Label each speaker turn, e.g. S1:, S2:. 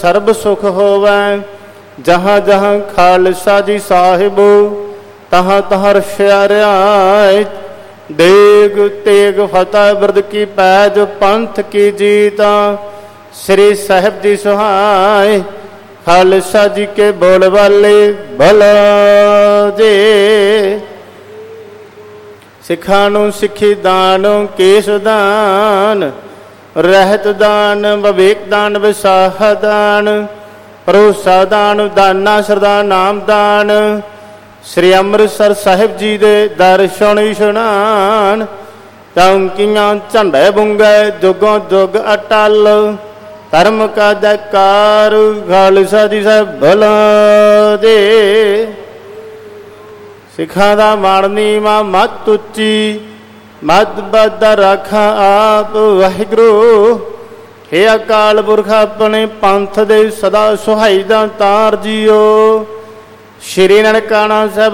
S1: ਸਰਬ ਸੁਖ ਹੋਵੈ। ਜਹਾਂ ਜਹਾਂ ਖਾਲਸਾ ਜੀ ਸਾਹਿਬ, ਤਹਾਂ ਤਹਾਂ ਰਖਿਆ ਰਿਆਇ। ਦੇਗ ਤੇਗ ਫਤਿਹ ਬਿਰਦ ਕੀ ਪੈਜ, ਪੰਥ ਕੀ ਜੀਤਾ ਸ੍ਰੀ ਸਾਹਿਬ ਜੀ ਸੁਹਾਏ। ਖਾਲਸਾ ਜੀ ਕੇ ਬੋਲ ਵਾਲੇ ਭਲ ਜੇ। ਸਿੱਖਾਂ ਨੂੰ ਸਿੱਖੀ ਦਾਨ, ਕੇਸ ਦਾਨ, ਰਹਿਤ ਦਾਨ, ਵਿਵੇਕ ਦਾਨ, ਵਿਸਾਖ ਦਾਨ, ਭਰੋਸਾ ਦਾਨ, ਦਾਨਾ ਸਰਦਾ ਨਾਮ ਦਾਨ। ਸ੍ਰੀ ਅੰਮ੍ਰਿਤਸਰ ਸਾਹਿਬ ਜੀ ਦੇ ਦਰਸ਼ਨ ਇਸ਼ਨਾਨ, ਚੌਂਕੀਆਂ ਝੰਡੇ ਬੁੰਗੇ ਜੁਗੋਂ ਜੁਗ ਅਟਲ। ਧਰਮ ਕਾ ਜੈਕਾਰ, ਖਾਲਸਾ ਜੀ ਸਾਹਿਬ ਭਲ ਦੇ। ਸਿੱਖਾਂ ਦਾ ਮਾਣ ਨੀਵਾਂ ਮੱਤ ਉੱਚੀ, ਮੱਧ ਬੱਧ ਰਾਖਾ ਆਪ ਵਾਹਿਗੁਰੂ। ਹੇ ਅਕਾਲ ਪੁਰਖ ਆਪਣੇ ਪੰਥ ਦੇ ਸਦਾ ਸੁਹਾਈ ਦਾ ਤਾਰ ਜੀਓ। ਸ਼੍ਰੀ ਨਨਕਾਣਾ ਸਾਹਿਬ